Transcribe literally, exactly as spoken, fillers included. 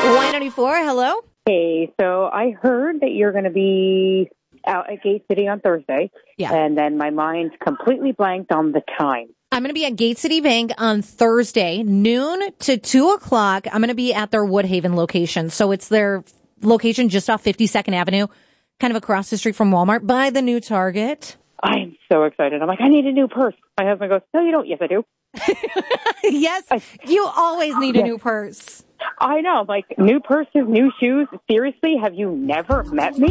Y ninety-four, hello? Hey, so I heard that you're going to be out at Gate City on Thursday. Yeah. And then my mind completely blanked on the time. I'm going to be at Gate City Bank on Thursday, noon to two o'clock. I'm going to be at their Woodhaven location. So it's their location just off fifty-second Avenue, kind of across the street from Walmart by the new Target. I'm so excited. I'm like, I need a new purse. My husband goes, no, you don't. Yes, I do. Yes, you always need a Yes. new purse. I know. Like, new purses, new shoes. Seriously, have you never met me?